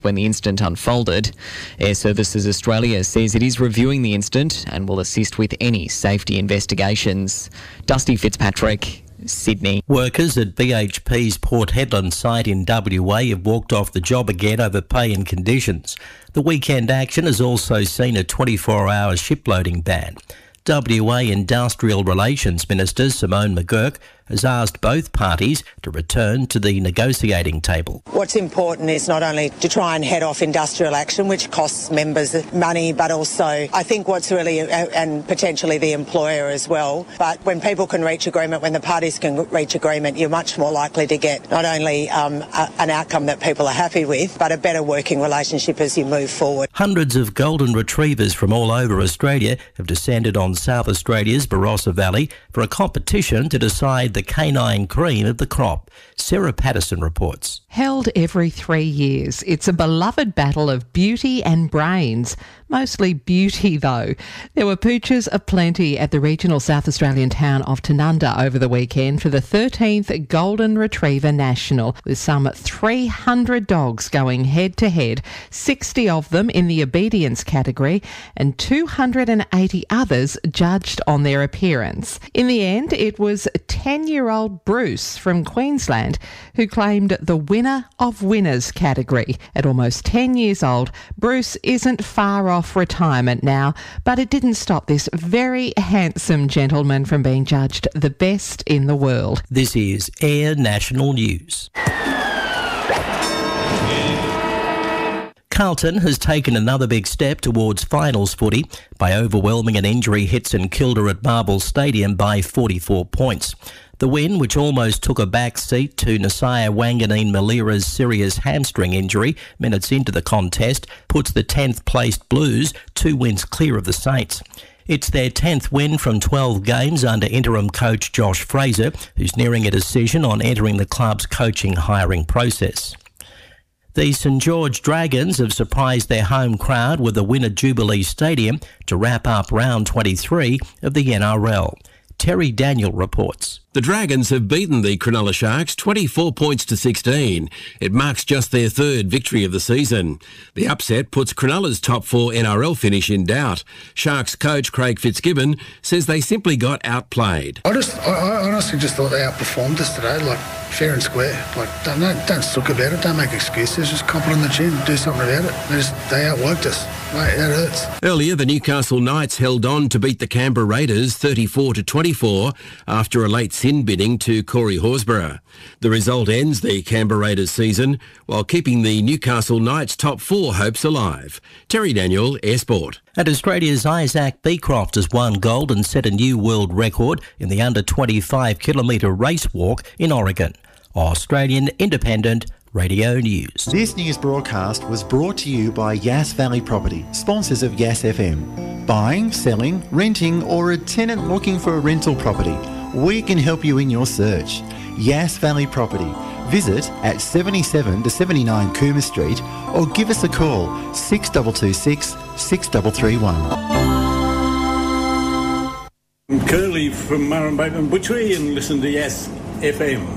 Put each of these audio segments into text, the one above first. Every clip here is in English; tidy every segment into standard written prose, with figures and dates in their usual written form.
when the incident unfolded. Air Services Australia says it is reviewing the incident and will assist with any safety investigations. Dusty Fitzpatrick, Sydney. Workers at BHP's Port Hedland site in WA have walked off the job again over pay and conditions. The weekend action has also seen a 24-hour shiploading ban. WA Industrial Relations Minister Simone McGurk has asked both parties to return to the negotiating table. What's important is not only to try and head off industrial action, which costs members money, but also I think what's really, and potentially the employer as well, but when people can reach agreement, when the parties can reach agreement, you're much more likely to get not only an outcome that people are happy with, but a better working relationship as you move forward. Hundreds of golden retrievers from all over Australia have descended on South Australia's Barossa Valley for a competition to decide the canine cream of the crop. Sarah Patterson reports. Held every 3 years, it's a beloved battle of beauty and brains. Mostly beauty, though. There were pooches aplenty at the regional South Australian town of Tanunda over the weekend for the 13th Golden Retriever National, with some 300 dogs going head-to-head, 60 of them in the obedience category and 280 others judged on their appearance. In the end, it was 10-year-old Bruce from Queensland who claimed the winner of winners category. At almost 10 years old, Bruce isn't far off retirement now, but it didn't stop this very handsome gentleman from being judged the best in the world. This is Air National News. Carlton has taken another big step towards finals footy by overwhelming an injury hit St Kilda at Marvel Stadium by 44 points. The win, which almost took a back seat to Nasiah Wanganeen-Malira's serious hamstring injury minutes into the contest, puts the 10th placed Blues 2 wins clear of the Saints. It's their 10th win from 12 games under interim coach Josh Fraser, who's nearing a decision on entering the club's coaching hiring process. The St George Dragons have surprised their home crowd with a win at Jubilee Stadium to wrap up round 23 of the NRL. Terry Daniel reports. The Dragons have beaten the Cronulla Sharks 24 points to 16. It marks just their third victory of the season. The upset puts Cronulla's top 4 NRL finish in doubt. Sharks coach Craig Fitzgibbon says they simply got outplayed. I honestly just thought they outperformed us today, like fair and square. Like don't suck about it, don't make excuses, just cop it on the chin, do something about it. They outworked us. Mate, that hurts. Earlier, the Newcastle Knights held on to beat the Canberra Raiders 34-24 after a late sin bidding to Corey Horsburgh. The result ends the Canberra Raiders season while keeping the Newcastle Knights top 4 hopes alive. Terry Daniel, Air Sport. And Australia's Isaac Beecroft has won gold and set a new world record in the under 25 kilometre race walk in Oregon. Australian Independent Radio News. This news broadcast was brought to you by Yass Valley Property, sponsors of Yass FM. Buying, selling, renting, or a tenant looking for a rental property, we can help you in your search. Yass Valley Property. Visit at 77 to 79 Coomer Street or give us a call 6226 6331. I'm Curly from Murrumbidgee and Butchery and listen to Yass FM.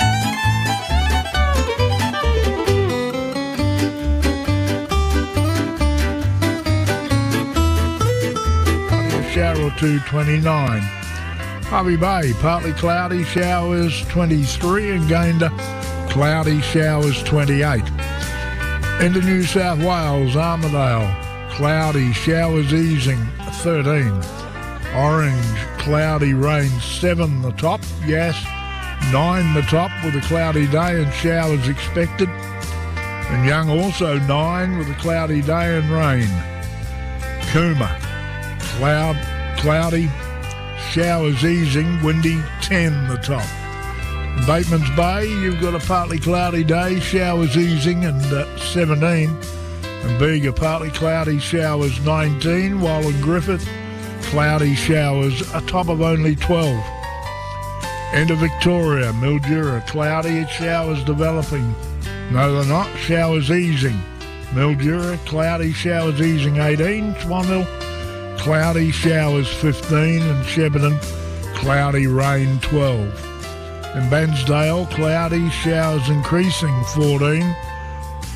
Shower or two, 29. Hervey Bay, partly cloudy, showers 23, and Gayndah, cloudy, showers 28. Into New South Wales, Armidale, cloudy, showers easing 13. Orange, cloudy, rain 7 the top, Yass 9 the top with a cloudy day and showers expected. And Young also 9 with a cloudy day and rain. Cooma, cloudy, showers easing, windy 10 the top. In Bateman's Bay, you've got a partly cloudy day, showers easing and 17. And Bega, partly cloudy, showers 19, while in Griffith, cloudy showers, a top of only 12. Into Victoria, Mildura, cloudy, showers developing. No, they're not, showers easing. Mildura, cloudy, showers easing 18, Swanhill, cloudy, showers 15, and Shepparton, cloudy, rain 12. In Bairnsdale, cloudy, showers increasing 14.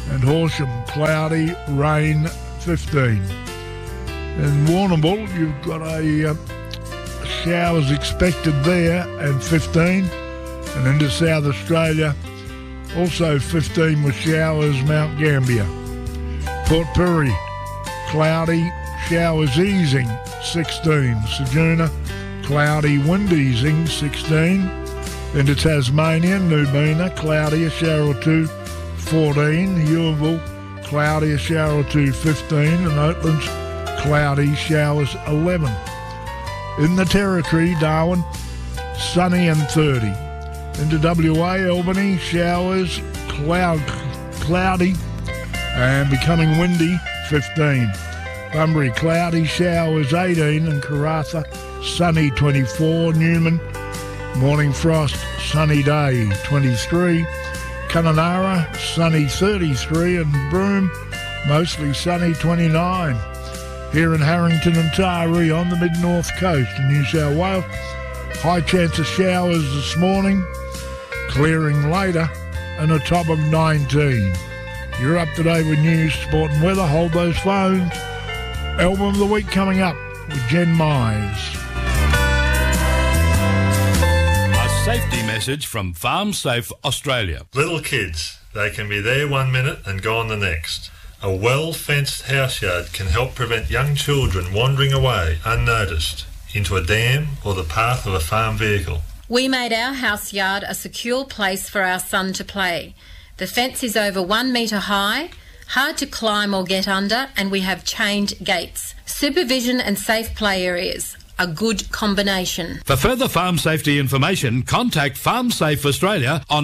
And Horsham, cloudy, rain, 15. In Warrnambool, you've got a showers expected there and 15. And into South Australia, also 15 with showers, Mount Gambier. Port Pirie, cloudy, showers easing, 16. Ceduna, cloudy, wind easing, 16. Into Tasmania, Nubina, cloudy, a shower or two, 14. Ewinville, cloudy, a shower or two, 15. And Oatlands, cloudy, showers, 11. In the Territory, Darwin, sunny and 30. Into WA, Albany, showers, cloudy and becoming windy, 15. Bunbury, cloudy, showers, 18. And Karratha, sunny, 24. Newman, morning frost, sunny day, 23. Kununurra, sunny, 33. And Broome, mostly sunny, 29. Here in Harrington and Taree on the mid-north coast in New South Wales, high chance of showers this morning, clearing later, and a top of 19. You're up to date with news, sport and weather. Hold those phones. Album of the week coming up with Jen Mize. A safety message from Farm Safe Australia. Little kids, they can be there 1 minute and gone the next. A well-fenced houseyard can help prevent young children wandering away unnoticed into a dam or the path of a farm vehicle. We made our house yard a secure place for our son to play. The fence is over 1 metre high, hard to climb or get under, and we have chained gates. Supervision and safe play areas. A good combination. For further farm safety information, contact Farm Safe Australia on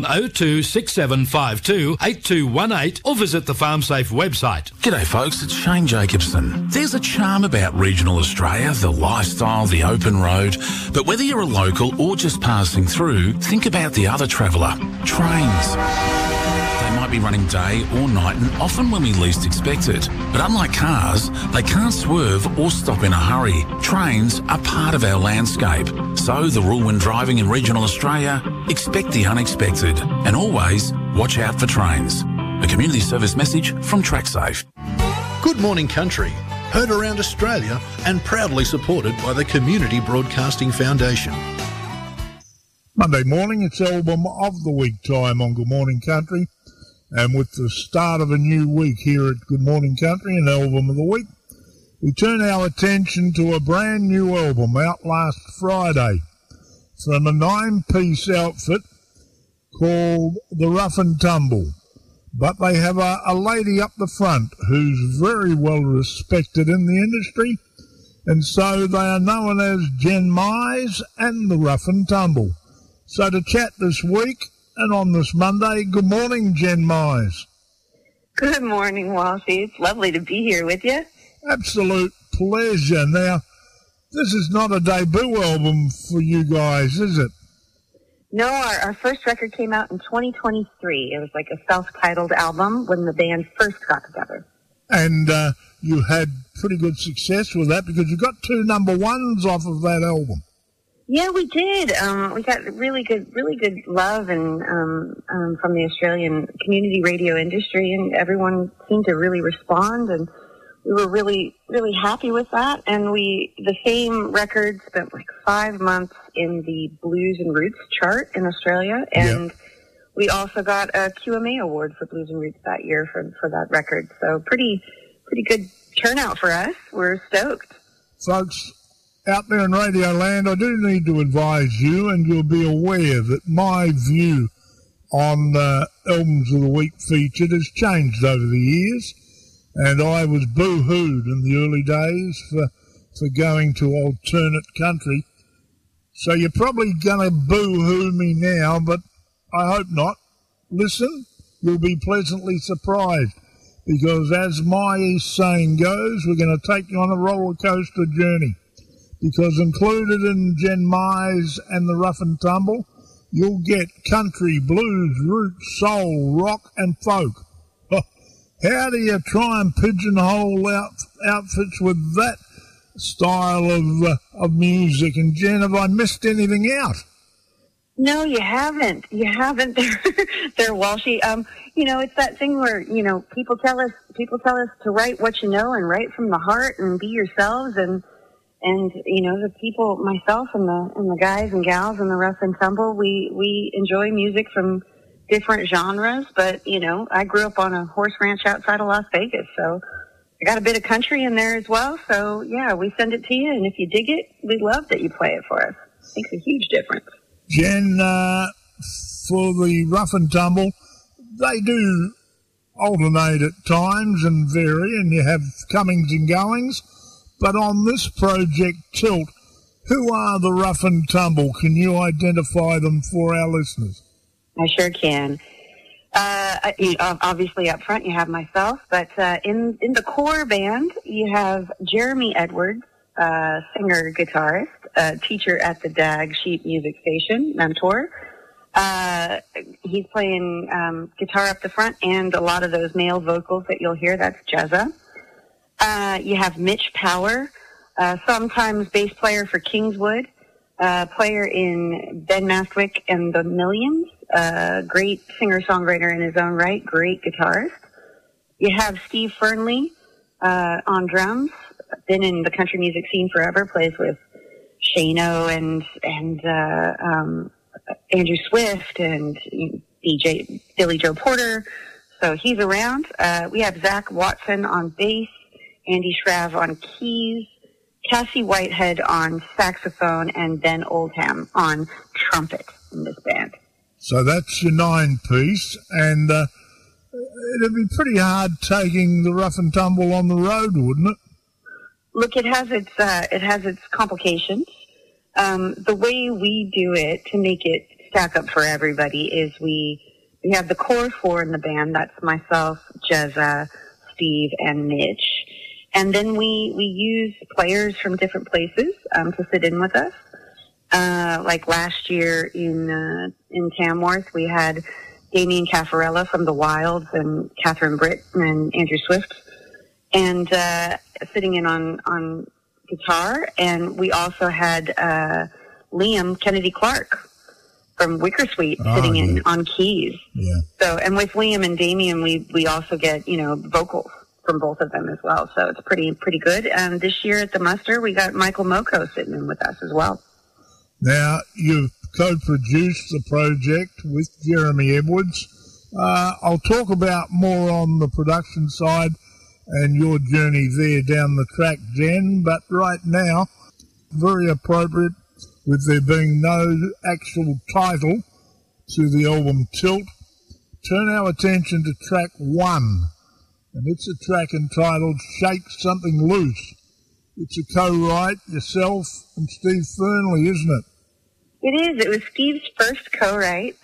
026752 8218 or visit the Farm Safe website. G'day folks, it's Shane Jacobson. There's a charm about regional Australia, the lifestyle, the open road, but whether you're a local or just passing through, think about the other traveller, trains. They might be running day or night and often when we least expect it. But unlike cars, they can't swerve or stop in a hurry. Trains are part of our landscape. So the rule when driving in regional Australia, expect the unexpected and always watch out for trains. A community service message from TrackSafe. Good morning country. Heard around Australia and proudly supported by the Community Broadcasting Foundation. Monday morning, it's Album of the Week time on Good Morning Country. And with the start of a new week here at Good Morning Country and Album of the Week, we turn our attention to a brand new album out last Friday from a 9-piece outfit called The Rough and Tumble. But they have a lady up the front who's very well respected in the industry, and so they are known as Jen Mize and The Rough and Tumble. So to chat this week, and on this Monday, good morning, Jen Mize. Good morning, Walshy. It's lovely to be here with you. Absolute pleasure. Now, this is not a debut album for you guys, is it? No, our first record came out in 2023. It was like a self-titled album when the band first got together. And you had pretty good success with that because you got 2 number ones off of that album. Yeah, we did. We got really good love and from the Australian community radio industry, and everyone seemed to really respond, and we were really, really happy with that. And the Fame record spent like 5 months in the Blues and Roots chart in Australia, and we also got a QMA award for Blues and Roots that year for that record. So pretty good turnout for us. We're stoked. Folks, out there in Radio Land, I do need to advise you, and you'll be aware that my view on Albums of the Week featured has changed over the years, and I was boo-hooed in the early days for going to alternate country. So you're probably going to boo-hoo me now, but I hope not. Listen, you'll be pleasantly surprised, because as my saying goes, we're going to take you on a roller coaster journey. Because included in Jen Mize and The Rough and Tumble, you'll get country, blues, roots, soul, rock and folk. How do you try and pigeonhole outfits with that style of music? And Jen, have I missed anything out? No, you haven't. You haven't. They're Walshy. It's that thing where, people tell us to write what you know and write from the heart and be yourselves. And the people, myself and the guys and gals in the Rough and Tumble, we enjoy music from different genres. But, I grew up on a horse ranch outside of Las Vegas. So I got a bit of country in there as well. So, yeah, we send it to you. And if you dig it, we love that you play it for us. It makes a huge difference. Jen, for the Rough and Tumble, they do alternate at times and vary, and you have comings and goings. But on this project, Tilt, who are the Rough and Tumble? Can you identify them for our listeners? I sure can. Obviously, up front, you have myself, but in the core band, you have Jeremy Edwards, singer, guitarist, teacher at the DAG Sheep Music Station, mentor. He's playing guitar up the front, and a lot of those male vocals that you'll hear, that's Jezza. You have Mitch Power, sometimes bass player for Kingswood, player in Ben Mastwick and the Millions, great singer-songwriter in his own right, great guitarist. You have Steve Fernley on drums, been in the country music scene forever, plays with Shano and Andrew Swift and DJ Billy Joe Porter. So he's around. We have Zach Watson on bass, Andy Shrav on keys, Cassie Whitehead on saxophone, and Ben Oldham on trumpet in this band. So that's your 9-piece, and it'd be pretty hard taking the Rough and Tumble on the road, wouldn't it? Look, it has its complications. The way we do it to make it stack up for everybody is we have the core four in the band. That's myself, Jezza, Steve, and Mitch. And then we use players from different places to sit in with us. Like last year in Tamworth, we had Damien Caffarella from The Wilds and Catherine Britt and Andrew Swift, and sitting in on guitar. And we also had Liam Kennedy Clark from Wickersweet sitting in on keys. Yeah. So, and with Liam and Damien, we also get vocals from both of them as well. So it's pretty good. And this year at the muster, we got Michael Moko sitting in with us as well. Now, you've co-produced the project with Jeremy Edwards. I'll talk about more on the production side and your journey there down the track, Jen, but right now, very appropriate with there being no actual title to the album Tilt. Turn our attention to track 1, and it's a track entitled Shake Something Loose. It's a co-write, yourself and Steve Fernley, isn't it? It is. It was Steve's first co-write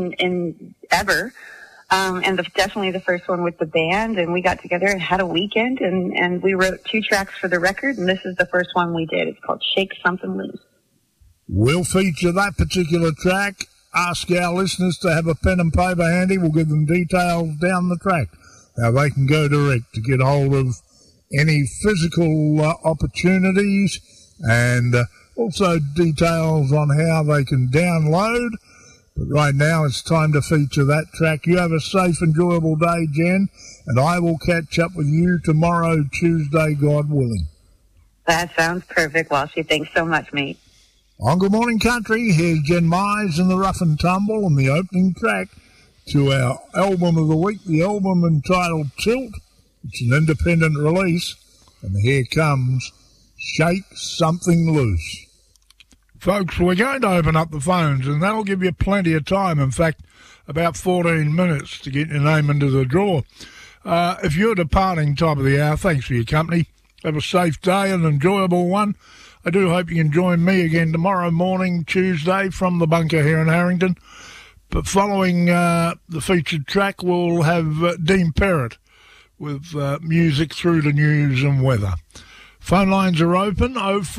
in ever, and definitely the first one with the band. And we got together and had a weekend, and we wrote 2 tracks for the record, and this is the first one we did. It's called Shake Something Loose. We'll feature that particular track. Ask our listeners to have a pen and paper handy. We'll give them details down the track, how they can go direct to get hold of any physical opportunities, and also details on how they can download. But right now it's time to feature that track. You have a safe, enjoyable day, Jen, and I will catch up with you tomorrow, Tuesday, God willing. That sounds perfect, Walshy. Thanks so much, mate. On Good Morning Country, here's Jen Mize and the Rough and Tumble and the opening track to our album of the week, the album entitled Tilt. It's an independent release, and here comes Shake Something Loose. Folks, we're going to open up the phones, and that'll give you plenty of time. In fact, about 14 minutes to get your name into the draw. If you're departing top of the hour, thanks for your company. Have a safe day, an enjoyable one. I do hope you can join me again tomorrow morning, Tuesday, from the bunker here in Harrington. But following the featured track, we'll have Dean Perrott with music through the news and weather. Phone lines are open,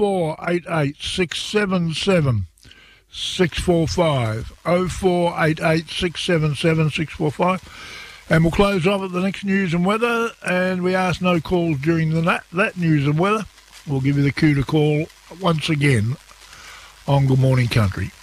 0488 677 645, 0488 677 645. And we'll close off at the next news and weather, and we ask no calls during that news and weather. We'll give you the cue to call once again on Good Morning Country.